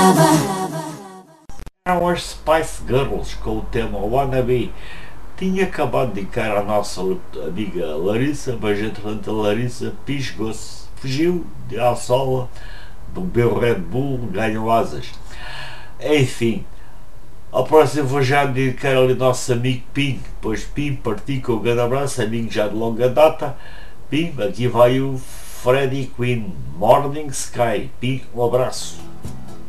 Eram as Spice Girls com o tema Wannabe. Tinha acabado de indicar a nossa amiga Larissa, mas entretanto a Larissa piscou-se, fugiu à sola, bebeu Red Bull, ganhou asas. Enfim, ao próximo vou já dedicar ali ao nosso amigo Pim, pois Pim, parti com um grande abraço, amigo já de longa data. Pim, aqui vai o Freddie Quinn, Morning Sky. Pim, um abraço.